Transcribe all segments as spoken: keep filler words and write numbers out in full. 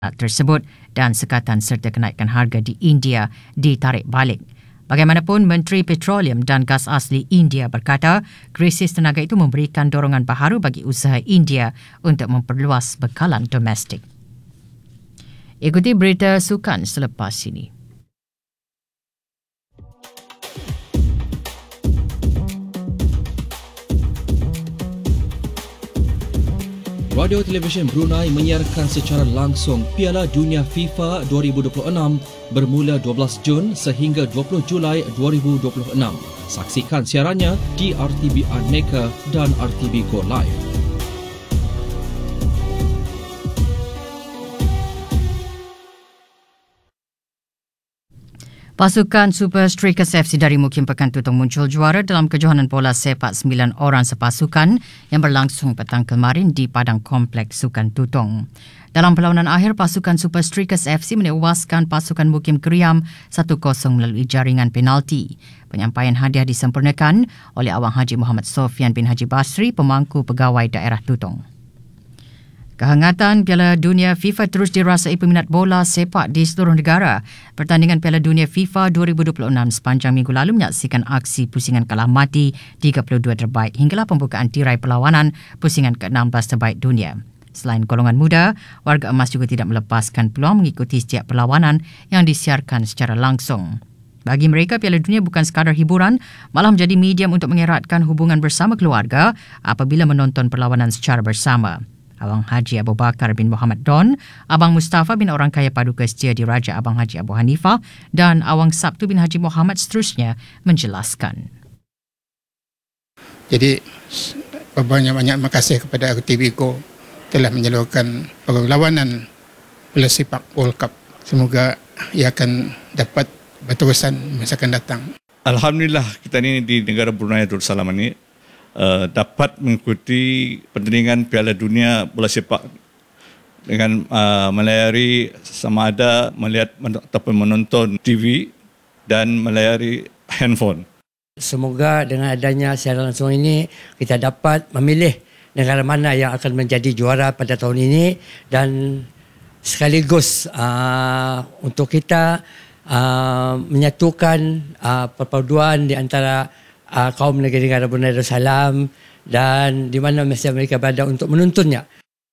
tersebut dan sekatan serta kenaikan harga di India ditarik balik. Bagaimanapun, Menteri Petroleum dan Gas Asli India berkata krisis tenaga itu memberikan dorongan baharu bagi usaha India untuk memperluas bekalan domestik. Ikuti berita sukan selepas ini. Radio Televisyen Brunei menyiarkan secara langsung Piala Dunia FIFA dua ribu dua puluh enam bermula dua belas Jun sehingga dua puluh Julai dua ribu dua puluh enam. Saksikan siarannya di R T B Aneka dan R T B Go Live. Pasukan Super Strikers F C dari Mukim Pekan Tutong muncul juara dalam kejohanan bola sepak sembilan orang sepasukan yang berlangsung petang kemarin di Padang Kompleks Sukan Tutong. Dalam perlawanan akhir, pasukan Super Strikers F C menewaskan pasukan Mukim Keriam satu kosong melalui jaringan penalti. Penyampaian hadiah disempurnakan oleh Awang Haji Muhammad Sofian bin Haji Basri, pemangku pegawai daerah Tutong. Kehangatan Piala Dunia FIFA terus dirasai peminat bola sepak di seluruh negara. Pertandingan Piala Dunia FIFA dua ribu dua puluh enam sepanjang minggu lalu menyaksikan aksi pusingan kalah mati tiga puluh dua terbaik hinggalah pembukaan tirai perlawanan pusingan ke enam belas terbaik dunia. Selain golongan muda, warga emas juga tidak melepaskan peluang mengikuti setiap perlawanan yang disiarkan secara langsung. Bagi mereka, Piala Dunia bukan sekadar hiburan, malah menjadi medium untuk mengeratkan hubungan bersama keluarga apabila menonton perlawanan secara bersama. Awang Haji Abu Bakar bin Muhammad Don, Abang Mustafa bin Orang Kaya Paduka Setia Diraja Abang Haji Abu Hanifah dan Awang Sabtu bin Haji Muhammad seterusnya menjelaskan. Jadi, banyak-banyak terima kasih kepada R T B Go telah menyalurkan perlawanan bola sepak World Cup. Semoga ia akan dapat berterusan masa akan datang. Alhamdulillah, kita ini di negara Brunei Darussalam ini Uh, dapat mengikuti pertandingan Piala Dunia bola sepak dengan uh, melayari sama ada melihat ataupun menonton T V dan melayari handphone. Semoga dengan adanya siaran langsung ini kita dapat memilih negara mana yang akan menjadi juara pada tahun ini dan sekaligus uh, untuk kita uh, menyatukan uh, perpaduan di antara Uh, kaum negara-negara Brunei Darussalam dan di mana mesti mereka berada untuk menontonnya.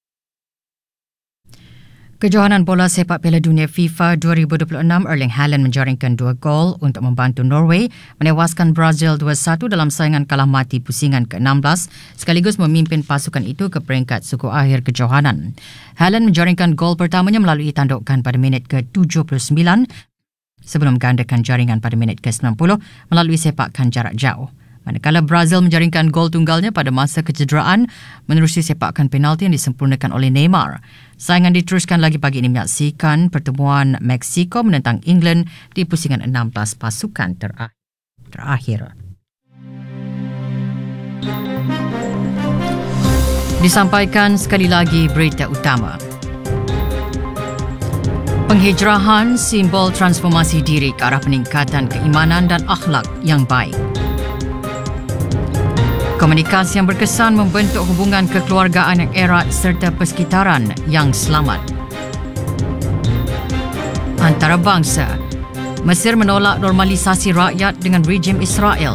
Kejohanan bola sepak Piala Dunia FIFA dua ribu dua puluh enam, Erling Haaland menjaringkan dua gol untuk membantu Norway menewaskan Brazil dua satu dalam saingan kalah mati pusingan ke enam belas sekaligus memimpin pasukan itu ke peringkat suku akhir kejohanan. Haaland menjaringkan gol pertamanya melalui tandukan pada minit ke tujuh puluh sembilan sebelum gandakan jaringan pada minit ke sembilan puluh melalui sepakan jarak jauh. Manakala Brazil menjaringkan gol tunggalnya pada masa kecederaan menerusi sepakan penalti yang disempurnakan oleh Neymar. Saingan diteruskan lagi pagi ini menyaksikan pertemuan Meksiko menentang England di pusingan enam belas pasukan terakhir. Disampaikan sekali lagi berita utama. Penghijrahan simbol transformasi diri ke arah peningkatan keimanan dan akhlak yang baik. Komunikasi yang berkesan membentuk hubungan kekeluargaan yang erat serta persekitaran yang selamat. Antarabangsa, Mesir menolak normalisasi rakyat dengan rejim Israel.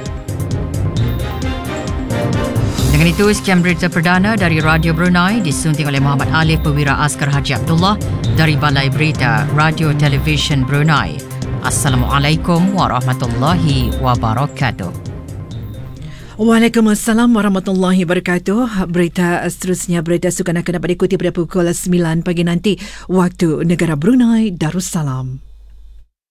Dengan itu, sekian berita perdana dari Radio Brunei disunting oleh Muhammad Alif Perwira Askar Haji Abdullah dari Balai Berita Radio Televisyen Brunei. Assalamualaikum warahmatullahi wabarakatuh. Waalaikumsalam warahmatullahi wabarakatuh. Berita seterusnya, berita sukan akan dapat diikuti pada pukul sembilan pagi nanti waktu negara Brunei Darussalam.